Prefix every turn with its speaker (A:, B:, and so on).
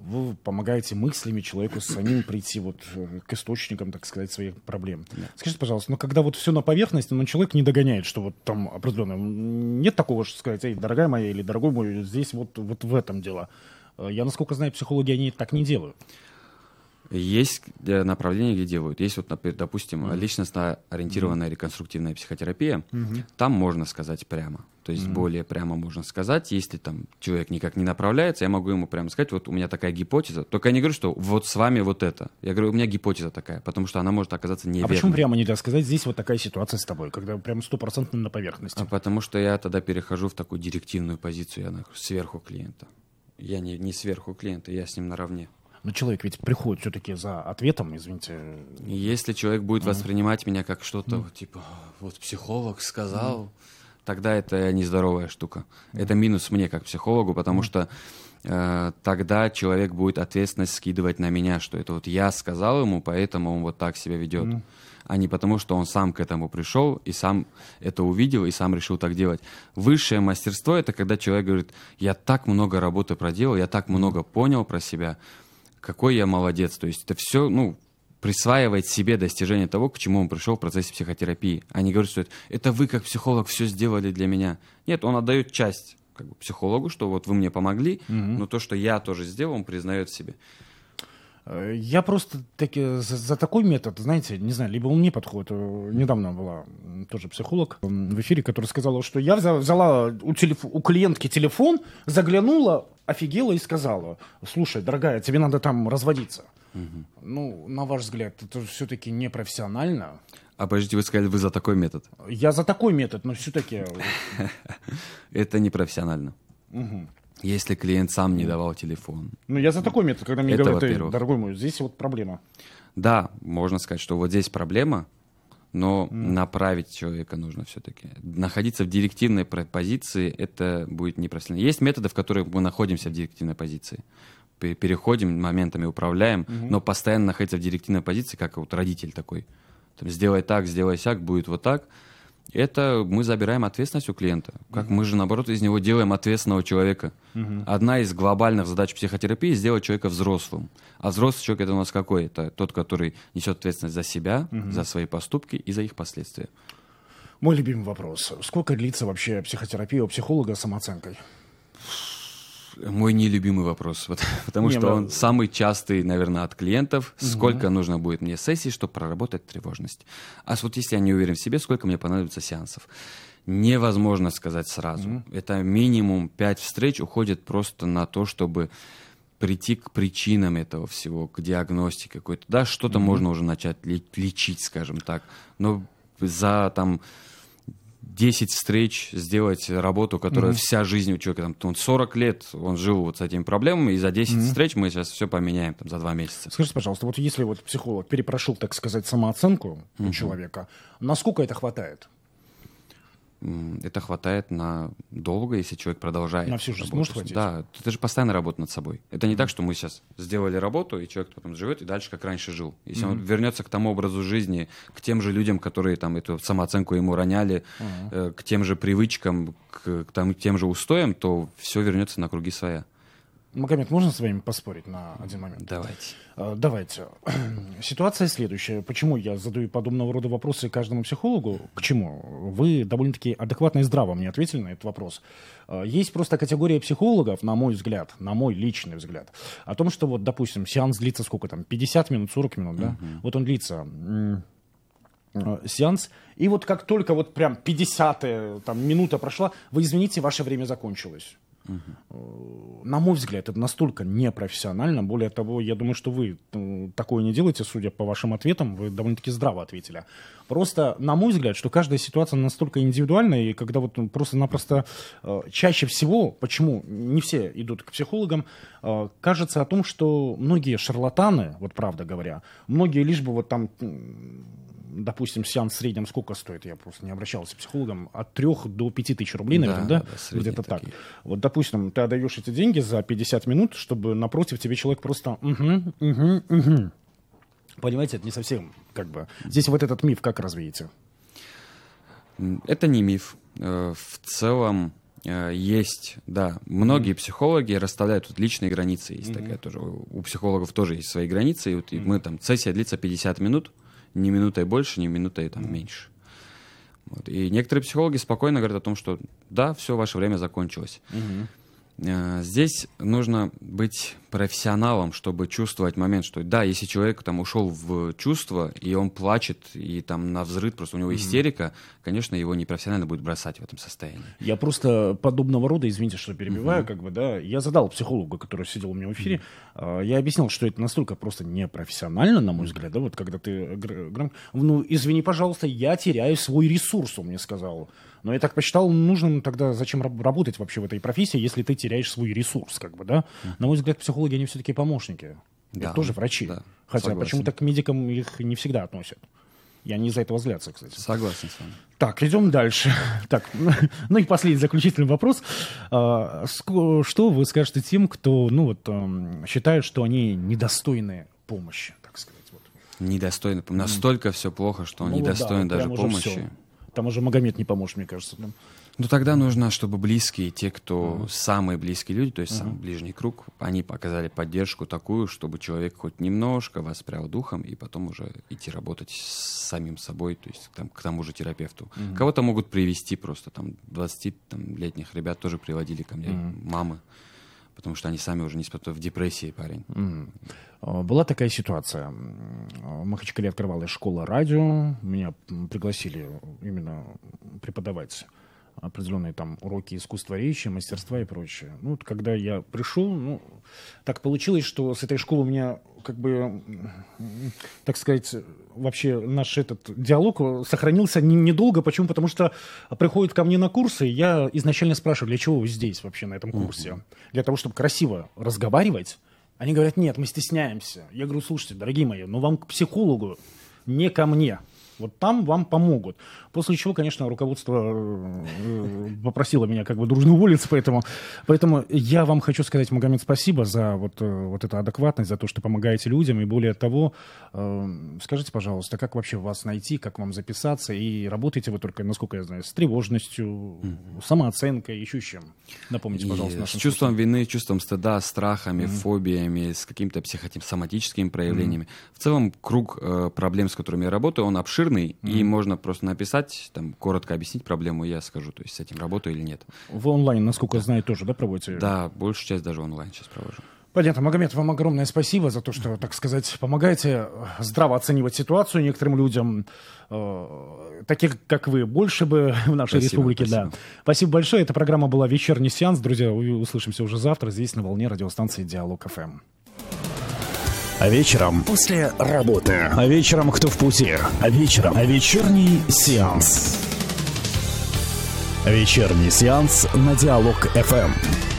A: вы помогаете мыслями человеку самим прийти вот к источникам, так сказать, своих проблем. Да. Скажите, пожалуйста, когда вот все на поверхности, но человек не догоняет, что вот там определенно нет такого, что сказать, эй, дорогая моя или дорогой мой, здесь вот в этом дело. Я, насколько знаю, психологи, они так не делают.
B: Есть направления, где делают. Есть, вот, допустим, личностно-ориентированная реконструктивная психотерапия. Там можно сказать прямо. То есть более прямо можно сказать. Если там человек никак не направляется, я могу ему прямо сказать, вот у меня такая гипотеза. Только я не говорю, что вот с вами вот это. Я говорю, у меня гипотеза такая, потому что она может оказаться неверной.
A: А почему прямо нельзя сказать, здесь вот такая ситуация с тобой, когда прям 100% на поверхности?
B: Потому что я тогда перехожу в такую директивную позицию, я сверху клиента. Я не сверху клиента, я с ним наравне.
A: Но человек ведь приходит все-таки за ответом, извините.
B: Если человек будет воспринимать меня как что-то, типа, вот психолог сказал, тогда это нездоровая штука. Это минус мне как психологу, потому что тогда человек будет ответственность скидывать на меня, что это вот я сказал ему, поэтому он вот так себя ведет. А не потому, что он сам к этому пришел и сам это увидел и сам решил так делать. Высшее мастерство — это когда человек говорит, я так много работы проделал, я так много понял про себя, какой я молодец. То есть это все, присваивает себе достижение того, к чему он пришел в процессе психотерапии. А не говорит, что это вы как психолог все сделали для меня. Нет, он отдает часть психологу, что вот вы мне помогли, но то, что я тоже сделал, он признает в себе.
A: Я просто за такой метод, знаете, не знаю, либо он мне подходит. Недавно была тоже психолог в эфире, которая сказала, что я взяла у клиентки телефон, заглянула, офигела и сказала, слушай, дорогая, тебе надо там разводиться. На ваш взгляд, это все-таки непрофессионально.
B: А подождите, вы сказали, вы за такой метод?
A: Я за такой метод, но все-таки...
B: Это непрофессионально. Если клиент сам не давал телефон.
A: Я за такой метод, когда мне говорят, дорогой мой, здесь вот проблема.
B: Да, можно сказать, что вот здесь проблема, но направить человека нужно все-таки. Находиться в директивной позиции, это будет непрофессионально. Есть методы, в которых мы находимся в директивной позиции. Переходим, моментами управляем, но постоянно находиться в директивной позиции, как вот родитель такой. Там, сделай так, сделай сяк, будет вот так. Это мы забираем ответственность у клиента. Как мы же, наоборот, из него делаем ответственного человека. Одна из глобальных задач психотерапии — сделать человека взрослым. А взрослый человек — это у нас какой? Это тот, который несет ответственность за себя, за свои поступки и за их последствия.
A: Мой любимый вопрос. Сколько длится вообще психотерапия у психолога с самооценкой?
B: Мой нелюбимый вопрос, потому что он самый частый, наверное, от клиентов. Сколько нужно будет мне сессий, чтобы проработать тревожность? А вот если я не уверен в себе, сколько мне понадобится сеансов? Невозможно сказать сразу. Это минимум 5 встреч уходит просто на то, чтобы прийти к причинам этого всего, к диагностике какой-то. Да, что-то можно уже начать лечить, скажем так. Но за 10 встреч сделать работу, которая вся жизнь у человека, он 40 лет, он жил вот с этими проблемами, и за 10 встреч мы сейчас все поменяем за 2 месяца.
A: Скажите, пожалуйста, вот если вот психолог перепрошил, так сказать, самооценку у человека, насколько это хватает?
B: Это хватает на долго, если человек продолжает.
A: На всю жизнь может хватить?
B: Да, это же постоянная работа над собой. Это не так, что мы сейчас сделали работу, и человек потом живет и дальше как раньше жил. Если он вернется к тому образу жизни, к тем же людям, которые там эту самооценку ему роняли, к тем же привычкам, к тем же устоям, то все вернется на круги своя.
A: Магомед, можно с вами поспорить на один момент?
B: Давайте.
A: Давайте. Ситуация следующая. Почему я задаю подобного рода вопросы каждому психологу? К чему? Вы довольно-таки адекватно и здраво мне ответили на этот вопрос. Есть просто категория психологов, на мой взгляд, на мой личный взгляд, о том, что вот, допустим, сеанс длится сколько там, 50 минут, 40 минут, да? Вот он длится... сеанс, и вот как только вот прям 50-я минута прошла, вы извините, ваше время закончилось. На мой взгляд, это настолько непрофессионально. Более того, я думаю, что вы такое не делаете, судя по вашим ответам, вы довольно-таки здраво ответили. Просто, на мой взгляд, что каждая ситуация настолько индивидуальна, и когда вот просто-напросто чаще всего, почему не все идут к психологам, кажется о том, что многие шарлатаны, вот правда говоря, многие лишь бы вот там... Допустим, сеанс в среднем сколько стоит? Я просто не обращался к психологам. От 3 до 5 тысяч рублей, наверное, да? Где-то так. Вот, допустим, ты отдаешь эти деньги за 50 минут, чтобы напротив тебе человек просто... Понимаете, это не совсем как бы... Здесь вот этот миф как развеете?
B: Это не миф. В целом есть, да, многие психологи расставляют вот личные границы, есть такая тоже, у психологов тоже есть свои границы, и вот мы там, сессия длится 50 минут, ни минутой больше, ни минутой там меньше. Вот. И некоторые психологи спокойно говорят о том, что да, все, ваше время закончилось. Здесь нужно быть профессионалом, чтобы чувствовать момент, что да, если человек там ушел в чувство, и он плачет, и там навзрыд, просто у него истерика, конечно, его непрофессионально будет бросать в этом состоянии.
A: Я просто подобного рода, извините, что перебиваю, как бы, да, я задал психологу, который сидел у меня в эфире, я объяснил, что это настолько просто непрофессионально, на мой взгляд, да, вот когда ты, ну, извини, пожалуйста, я теряю свой ресурс, он мне сказал. Но я так посчитал нужным тогда, зачем работать вообще в этой профессии, если ты теряешь свой ресурс, как бы, да? На мой взгляд, психологи, они все-таки помощники. Да, это тоже врачи. Да, хотя согласен. Почему-то к медикам их не всегда относят. И они из-за этого злятся, кстати.
B: Согласен с вами.
A: Так, идем дальше. Так, ну и последний заключительный вопрос. Что вы скажете тем, кто, ну вот, считает, что они недостойны помощи, так сказать? Вот.
B: Недостойны. Настолько все плохо, что он недостоин даже помощи.
A: Там уже Магомед не поможет, мне кажется. Да?
B: Ну, тогда нужно, чтобы близкие, те, кто самые близкие люди, то есть самый ближний круг, они показали поддержку такую, чтобы человек хоть немножко воспрял духом и потом уже идти работать с самим собой, то есть там, к тому же терапевту. Кого-то могут привести просто, там, 20-летних ребят тоже приводили ко мне, мамы, потому что они сами уже не в депрессии, парень.
A: Была такая ситуация. В Махачкале открывалась школа радио. Меня пригласили именно преподавать определенные там уроки искусства речи, мастерства и прочее. Ну, вот когда я пришел, ну, так получилось, что с этой школы у меня, как бы, так сказать, вообще наш этот диалог сохранился недолго. Почему? Потому что приходят ко мне на курсы, и я изначально спрашиваю, для чего вы здесь вообще на этом курсе? Для того, чтобы красиво разговаривать. Они говорят, нет, мы стесняемся. Я говорю, слушайте, дорогие мои, ну вам к психологу, не ко мне. Вот там вам помогут. После чего, конечно, руководство попросило меня как бы дружно уволиться, поэтому я вам хочу сказать, Магомед, спасибо за вот эту адекватность, за то, что помогаете людям, и более того, скажите, пожалуйста, как вообще вас найти, как вам записаться, и работаете вы только, насколько я знаю, с тревожностью, самооценкой, еще с чем? Напомните, пожалуйста.
B: С чувством вины, чувством стыда, страхами, фобиями, с какими-то психосоматическими проявлениями. В целом, круг проблем, с которыми я работаю, он обширный, и можно просто написать, там, коротко объяснить проблему, и я скажу, то есть с этим работаю или нет.
A: Вы онлайн, насколько я знаю, тоже, да, проводите?
B: Да, большую часть даже онлайн сейчас провожу.
A: Понятно. Магомед, вам огромное спасибо за то, что, так сказать, помогаете здраво оценивать ситуацию некоторым людям, таких, как вы, больше бы в нашей республике. Спасибо. Да. Спасибо большое. Эта программа была «Вечерний сеанс». Друзья, услышимся уже завтра здесь на волне радиостанции «Диалог ФМ».
C: А вечером после работы. А вечером кто в пути. А вечером вечерний сеанс. Вечерний сеанс на Диалог ФМ.